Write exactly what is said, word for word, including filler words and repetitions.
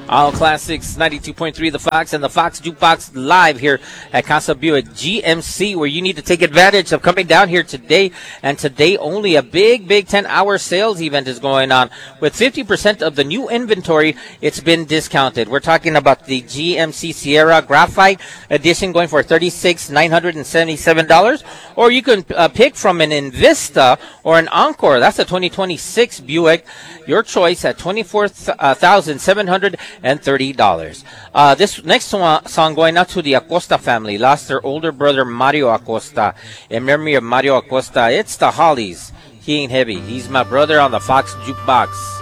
All Classics ninety-two point three The Fox and the Fox Jukebox live here at Casa Buick G M C, where you need to take advantage of coming down here today. And today only a big, big ten-hour sales event is going on with fifty percent of the new inventory. It's been discounted. We're talking about the G M C Sierra Graphite Edition going for thirty-six thousand nine hundred seventy-seven dollars. Or you can uh, pick from an Invista or an Encore. That's a twenty twenty-six Buick. Your choice at twenty-four thousand seven hundred thirty dollars. Uh, this next song going out to the Acosta family. Lost their older brother Mario Acosta. In memory of Mario Acosta, it's the Hollies. He ain't heavy. He's my brother on the Fox Jukebox.